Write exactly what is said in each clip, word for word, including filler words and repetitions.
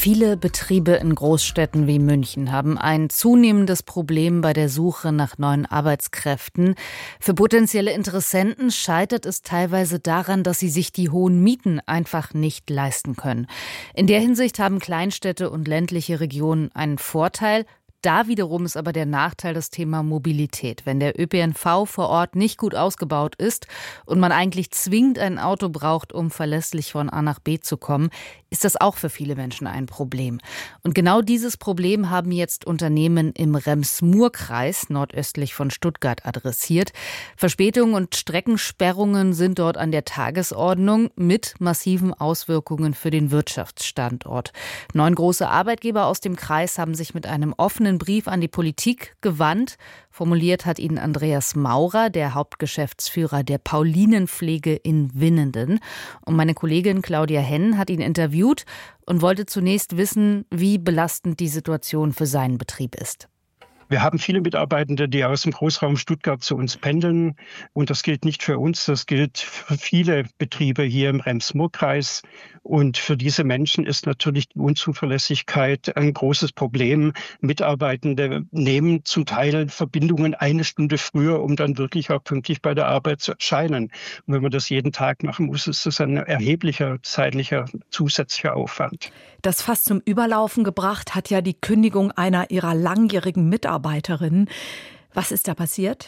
Viele Betriebe in Großstädten wie München haben ein zunehmendes Problem bei der Suche nach neuen Arbeitskräften. Für potenzielle Interessenten scheitert es teilweise daran, dass sie sich die hohen Mieten einfach nicht leisten können. In der Hinsicht haben Kleinstädte und ländliche Regionen einen Vorteil. Da wiederum ist aber der Nachteil das Thema Mobilität. Wenn der Ö P N V vor Ort nicht gut ausgebaut ist und man eigentlich zwingend ein Auto braucht, um verlässlich von A nach B zu kommen, ist das auch für viele Menschen ein Problem. Und genau dieses Problem haben jetzt Unternehmen im Rems-Murr-Kreis nordöstlich von Stuttgart adressiert. Verspätungen und Streckensperrungen sind dort an der Tagesordnung mit massiven Auswirkungen für den Wirtschaftsstandort. Neun große Arbeitgeber aus dem Kreis haben sich mit einem offenen Brief an die Politik gewandt. Formuliert hat ihn Andreas Maurer, der Hauptgeschäftsführer der Paulinenpflege in Winnenden. Und meine Kollegin Claudia Henn hat ihn interviewt und wollte zunächst wissen, wie belastend die Situation für seinen Betrieb ist. Wir haben viele Mitarbeitende, die aus dem Großraum Stuttgart zu uns pendeln. Und das gilt nicht für uns, das gilt für viele Betriebe hier im Rems-Murr-Kreis. Und für diese Menschen ist natürlich die Unzuverlässigkeit ein großes Problem. Mitarbeitende nehmen zum Teil Verbindungen eine Stunde früher, um dann wirklich auch pünktlich bei der Arbeit zu erscheinen. Und wenn man das jeden Tag machen muss, ist das ein erheblicher zeitlicher zusätzlicher Aufwand. Das fast zum Überlaufen gebracht hat ja die Kündigung einer ihrer langjährigen Mitarbeiterinnen. Was ist da passiert?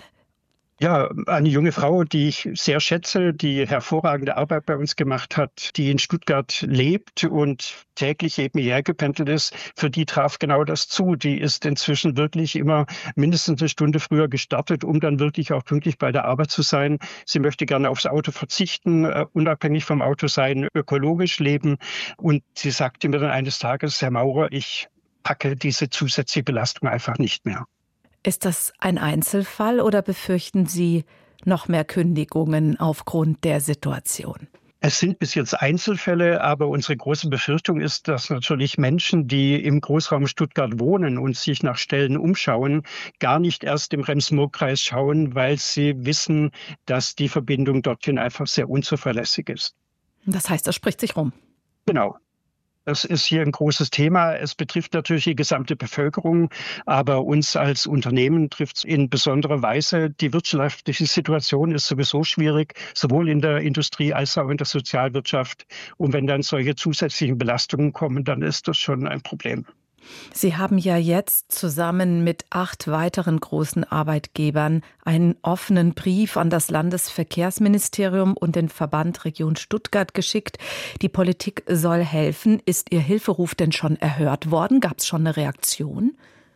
Ja, eine junge Frau, die ich sehr schätze, die hervorragende Arbeit bei uns gemacht hat, die in Stuttgart lebt und täglich eben hierher gependelt ist, für die traf genau das zu. Die ist inzwischen wirklich immer mindestens eine Stunde früher gestartet, um dann wirklich auch pünktlich bei der Arbeit zu sein. Sie möchte gerne aufs Auto verzichten, uh, unabhängig vom Auto sein, ökologisch leben. Und sie sagte mir dann eines Tages, Herr Maurer, ich packe diese zusätzliche Belastung einfach nicht mehr. Ist das ein Einzelfall oder befürchten Sie noch mehr Kündigungen aufgrund der Situation? Es sind bis jetzt Einzelfälle, aber unsere große Befürchtung ist, dass natürlich Menschen, die im Großraum Stuttgart wohnen und sich nach Stellen umschauen, gar nicht erst im Rems-Murr-Kreis schauen, weil sie wissen, dass die Verbindung dorthin einfach sehr unzuverlässig ist. Das heißt, das spricht sich rum. Genau. Das ist hier ein großes Thema. Es betrifft natürlich die gesamte Bevölkerung, aber uns als Unternehmen trifft es in besonderer Weise. Die wirtschaftliche Situation ist sowieso schwierig, sowohl in der Industrie als auch in der Sozialwirtschaft. Und wenn dann solche zusätzlichen Belastungen kommen, dann ist das schon ein Problem. Sie haben ja jetzt zusammen mit acht weiteren großen Arbeitgebern einen offenen Brief an das Landesverkehrsministerium und den Verband Region Stuttgart geschickt. Die Politik soll helfen. Ist Ihr Hilferuf denn schon erhört worden? Gab es schon eine Reaktion?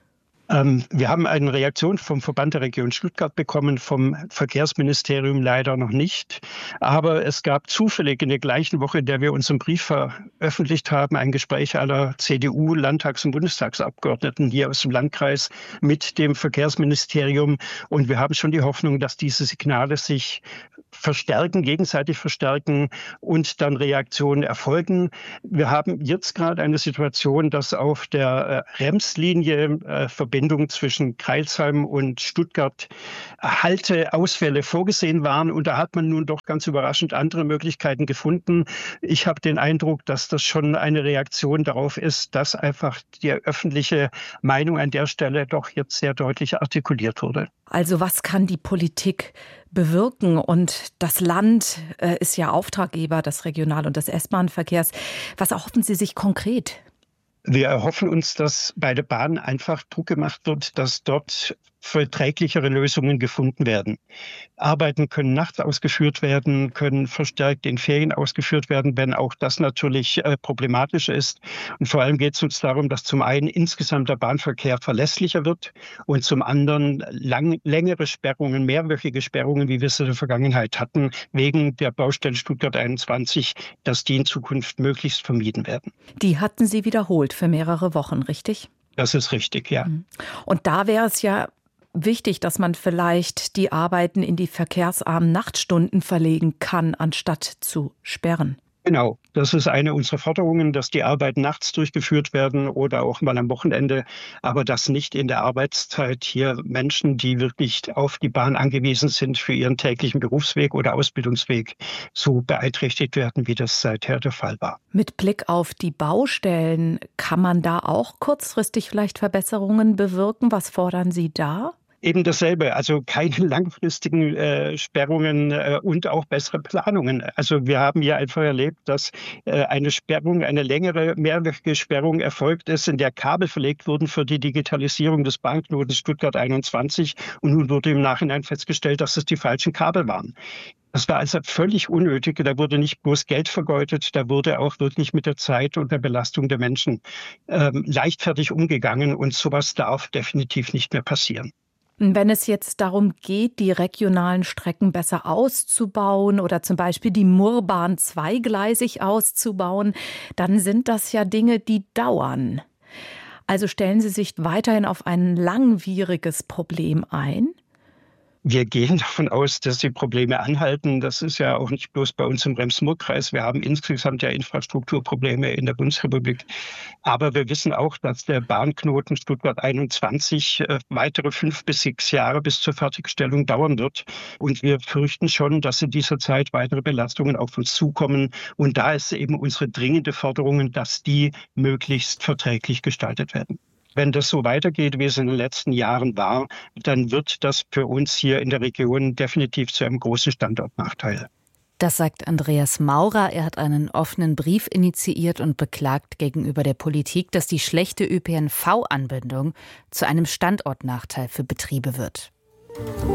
Ähm, wir haben eine Reaktion vom Verband der Region Stuttgart bekommen, vom Verkehrsministerium leider noch nicht. Aber es gab zufällig in der gleichen Woche, in der wir unseren Brief veröffentlicht haben, ein Gespräch aller C D U-, Landtags- und Bundestagsabgeordneten hier aus dem Landkreis mit dem Verkehrsministerium. Und wir haben schon die Hoffnung, dass diese Signale sich verstärken, gegenseitig verstärken und dann Reaktionen erfolgen. Wir haben jetzt gerade eine Situation, dass auf der äh, Rems-Linie äh, Verbindung zwischen Crailsheim und Stuttgart Halteausfälle vorgesehen waren. Und da hat man nun doch ganz überraschend andere Möglichkeiten gefunden. Ich habe den Eindruck, dass das schon eine Reaktion darauf ist, dass einfach die öffentliche Meinung an der Stelle doch jetzt sehr deutlich artikuliert wurde. Also was kann die Politik bewirken? Und das Land äh, ist ja Auftraggeber des Regional- und des S-Bahn-Verkehrs. Was erhoffen Sie sich konkret? Wir erhoffen uns, dass bei der Bahn einfach Druck gemacht wird, dass dort verträglichere Lösungen gefunden werden. Arbeiten können nachts ausgeführt werden, können verstärkt in Ferien ausgeführt werden, wenn auch das natürlich äh, problematisch ist. Und vor allem geht es uns darum, dass zum einen insgesamt der Bahnverkehr verlässlicher wird und zum anderen lang, längere Sperrungen, mehrwöchige Sperrungen, wie wir es in der Vergangenheit hatten, wegen der Baustelle Stuttgart einundzwanzig, dass die in Zukunft möglichst vermieden werden. Die hatten Sie wiederholt für mehrere Wochen, richtig? Das ist richtig, ja. Und da wäre es ja wichtig, dass man vielleicht die Arbeiten in die verkehrsarmen Nachtstunden verlegen kann, anstatt zu sperren. Genau, das ist eine unserer Forderungen, dass die Arbeiten nachts durchgeführt werden oder auch mal am Wochenende, aber dass nicht in der Arbeitszeit hier Menschen, die wirklich auf die Bahn angewiesen sind für ihren täglichen Berufsweg oder Ausbildungsweg, so beeinträchtigt werden, wie das seither der Fall war. Mit Blick auf die Baustellen, kann man da auch kurzfristig vielleicht Verbesserungen bewirken? Was fordern Sie da? Eben dasselbe, also keine langfristigen äh, Sperrungen äh, und auch bessere Planungen. Also wir haben ja einfach erlebt, dass äh, eine Sperrung, eine längere, mehrwöchige Sperrung erfolgt ist, in der Kabel verlegt wurden für die Digitalisierung des Bahnknotens Stuttgart einundzwanzig. Und nun wurde im Nachhinein festgestellt, dass es die falschen Kabel waren. Das war also völlig unnötig. Da wurde nicht bloß Geld vergeudet, da wurde auch wirklich mit der Zeit und der Belastung der Menschen ähm, leichtfertig umgegangen. Und sowas darf definitiv nicht mehr passieren. Wenn es jetzt darum geht, die regionalen Strecken besser auszubauen oder zum Beispiel die Murrbahn zweigleisig auszubauen, dann sind das ja Dinge, die dauern. Also stellen Sie sich weiterhin auf ein langwieriges Problem ein? Wir gehen davon aus, dass die Probleme anhalten. Das ist ja auch nicht bloß bei uns im Rems-Murr-Kreis. Wir haben insgesamt ja Infrastrukturprobleme in der Bundesrepublik. Aber wir wissen auch, dass der Bahnknoten Stuttgart einundzwanzig äh, weitere fünf bis sechs Jahre bis zur Fertigstellung dauern wird. Und wir fürchten schon, dass in dieser Zeit weitere Belastungen auf uns zukommen. Und da ist eben unsere dringende Forderung, dass die möglichst verträglich gestaltet werden. Wenn das so weitergeht, wie es in den letzten Jahren war, dann wird das für uns hier in der Region definitiv zu einem großen Standortnachteil. Das sagt Andreas Maurer. Er hat einen offenen Brief initiiert und beklagt gegenüber der Politik, dass die schlechte Ö P N V-Anbindung zu einem Standortnachteil für Betriebe wird.